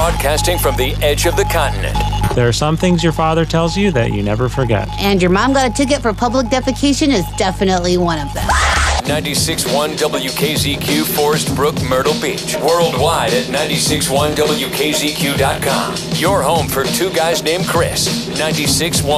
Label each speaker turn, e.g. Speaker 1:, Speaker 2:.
Speaker 1: broadcasting from the edge of the continent.
Speaker 2: There are some things your father tells you that you never forget.
Speaker 3: And your mom got a ticket for public defecation is definitely one of them.
Speaker 1: 96.1 WKZQ, Forest Brook, Myrtle Beach. Worldwide at 96.1WKZQ.com. Your home for two guys named Chris. 96.1